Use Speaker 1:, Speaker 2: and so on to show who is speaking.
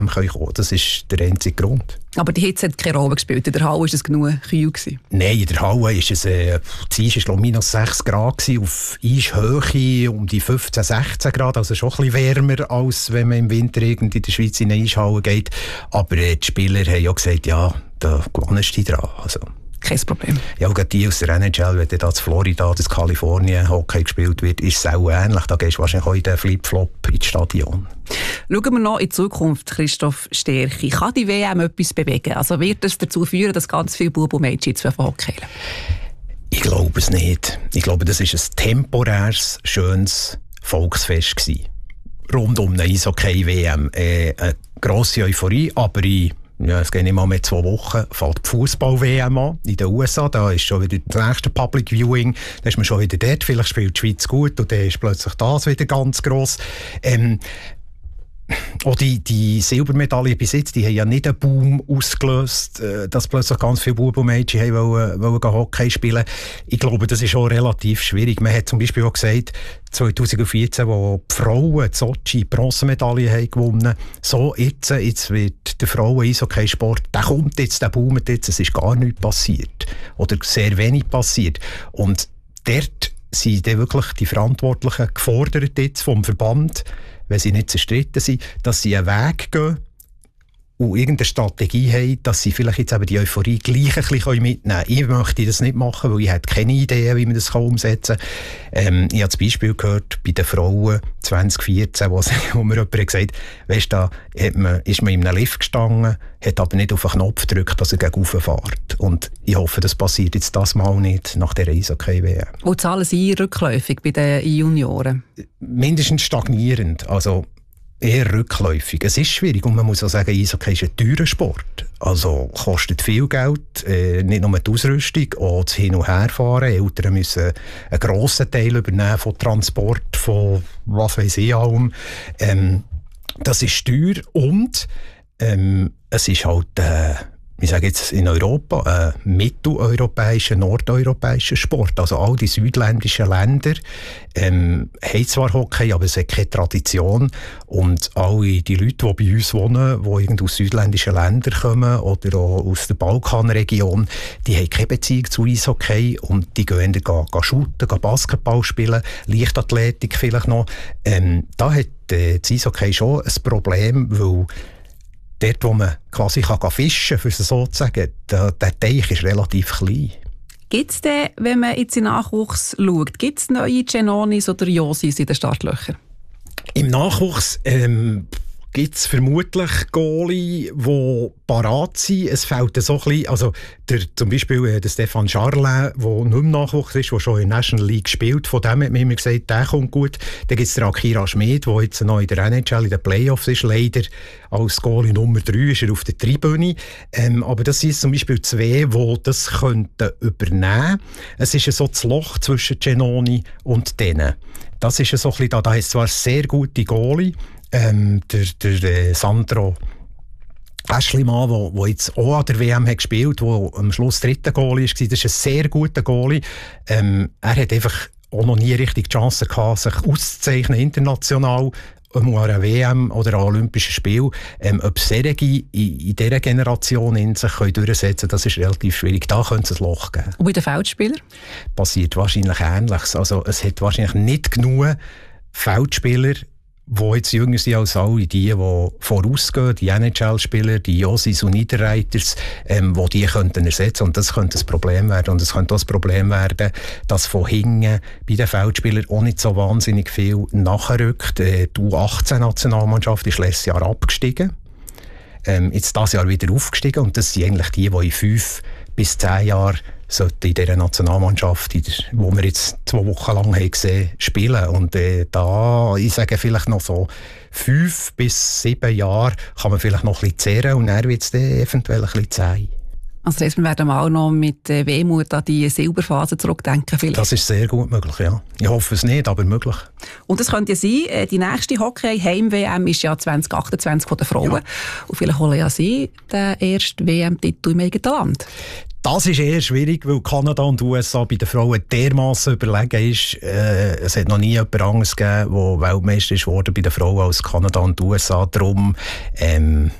Speaker 1: kommen können. Das ist der einzige Grund.
Speaker 2: Aber die Hitze hat keine Rolle gespielt. In der Halle war es genug kühl gewesen.
Speaker 1: Nein, in der Halle war es minus 6 Grad gewesen, auf Eishöhe um die 15, 16 Grad, also schon ein bisschen wärmer, als wenn man im Winter in der Schweiz in eine Eishalle geht. Aber die Spieler haben ja gesagt, ja, da gewonnest du dran. Also.
Speaker 2: Kein Problem.
Speaker 1: Ja, auch die aus der NHL, wenn da in Florida, das Kalifornien Hockey gespielt wird, ist es auch ähnlich. Da gehst du wahrscheinlich auch in den Flip-Flop ins Stadion.
Speaker 2: Schauen wir noch in die Zukunft, Christoph Sterchi. Kann die WM etwas bewegen? Also wird es dazu führen, dass ganz viele Buben und Mädchen jetzt Hockey spielen?
Speaker 1: Ich glaube es nicht. Ich glaube, das war ein temporäres, schönes Volksfest gewesen. Rund um eine Eishockey-WM. Eine grosse Euphorie, aber es geht nicht mal mehr 2 Wochen, fällt die Fußball-WM an in den USA. Da ist schon wieder das nächste Public Viewing. Da ist man schon wieder dort. Vielleicht spielt die Schweiz gut und dann ist plötzlich das wieder ganz gross. Auch die Silbermedaille bis jetzt, die haben ja nicht einen Boom ausgelöst, dass plötzlich ganz viele Buben und Mädchen wollen Hockey spielen. Ich glaube, das ist auch relativ schwierig. Man hat zum Beispiel auch gesagt, 2014, wo die Frauen in Sochi Bronzemedaille haben gewonnen, so jetzt wird der Frauen-Eishockey-Sport, der kommt jetzt, der boomt jetzt, es ist gar nichts passiert. Oder sehr wenig passiert. Und dort sind dann wirklich die Verantwortlichen gefordert jetzt vom Verband, wenn sie nicht zerstritten sind, dass sie einen Weg gehen und irgendeine Strategie haben, dass sie vielleicht jetzt eben die Euphorie gleich ein bisschen mitnehmen können. Ich möchte das nicht machen, weil ich habe keine Idee, wie man das umsetzen kann. Ich habe das Beispiel gehört bei den Frauen 2014, wo mir jemand gesagt hat, weisst du, ist man in einem Lift gestanden, hat aber nicht auf den Knopf gedrückt, dass er gegen rauf fährt. Und ich hoffe, das passiert jetzt das Mal nicht nach dieser Eishockey-WM.
Speaker 2: Wo zahlen Sie rückläufig bei den Junioren? Mindestens
Speaker 1: stagnierend. Also eher rückläufig. Es ist schwierig und man muss auch sagen, Eishockey ist ein teurer Sport. Also kostet viel Geld, nicht nur die Ausrüstung, auch das Hin- und Herfahren. Eltern müssen einen grossen Teil übernehmen von Transport, von was weiss ich allem. Das ist teuer und es ist halt, ich sage jetzt in Europa, ein mitteleuropäischer, nordeuropäischer Sport. Also all die südländischen Länder haben zwar Hockey, aber es hat keine Tradition. Und alle die Leute, die bei uns wohnen, die irgendwie aus südländischen Ländern kommen oder auch aus der Balkanregion, die haben keine Beziehung zu Eishockey und die gehen shooten, Basketball spielen, Leichtathletik vielleicht noch. Da hat das Eishockey schon ein Problem, weil dort, wo man quasi fischen kann, für so zu sagen, der Teich ist relativ klein.
Speaker 2: Gibt es denn, wenn man jetzt in den Nachwuchs schaut, gibt es neue Genonis oder Josis in den Startlöchern?
Speaker 1: Im Nachwuchs gibt es vermutlich Goalie, die parat sind. Es fehlt so ein bisschen, also zum Beispiel der Stefan Charlin, der nicht im Nachwuchs ist, der schon in der National League spielt. Von dem hat man immer gesagt, der kommt gut. Dann gibt es den Akira Schmid, der jetzt noch in der NHL, in den Playoffs ist. Leider als Goalie Nummer 3 ist er auf der Tribüne. Aber das sind zum Beispiel 2, die das könnten übernehmen. Es ist so das Loch zwischen Genoni und denen. Das ist so ein bisschen da ist zwar sehr gute Goalie, der Sandro Aschlimann, der jetzt auch an der WM hat gespielt, der am Schluss dritter Goalie war, das ist ein sehr guter Goalie. Er hat einfach auch noch nie richtig die Chance gehabt, sich auszuzeichnen international, an einer WM oder an Olympischen Spielen. Ob solche in dieser Generation in sich durchsetzen können, das ist relativ schwierig. Da könnte es ein Loch geben.
Speaker 2: Und bei den Feldspielern?
Speaker 1: Passiert wahrscheinlich Ähnliches. Also es hat wahrscheinlich nicht genug Feldspieler, die jetzt jünger sind als alle, die vorausgehen, die NHL-Spieler, die Josis und Niederreiters, die könnten ersetzen. Und das könnte ein Problem werden. Und es könnte auch das Problem werden, dass von hinten bei den Feldspielern auch nicht so wahnsinnig viel nachrückt. Die U18-Nationalmannschaft ist letztes Jahr abgestiegen. Jetzt dieses Jahr wieder aufgestiegen. Und das sind eigentlich die in 5 bis 10 Jahren sollten in dieser Nationalmannschaft, wo wir jetzt 2 Wochen lang haben gesehen, spielen. Und da, ich sage vielleicht noch so 5 bis 7 Jahre kann man vielleicht noch ein bisschen zehren und dann wird es dann eventuell ein bisschen zäh.
Speaker 2: Also das heisst, wir werden mal noch mit Wehmut an die Silberphase zurückdenken. Vielleicht.
Speaker 1: Das ist sehr gut möglich, ja. Ich hoffe es nicht, aber möglich.
Speaker 2: Und es könnte ja sein, die nächste Hockey-Heim-WM ist ja 2028 von den Frauen. Ja. Und vielleicht holen ja sie den ersten WM-Titel im eigenen Land.
Speaker 1: Das ist eher schwierig, weil Kanada und USA bei den Frauen dermassen überlegen ist. Es hat noch nie jemand anderes gegeben, der Weltmeister ist worden bei den Frauen als Kanada und USA. Darum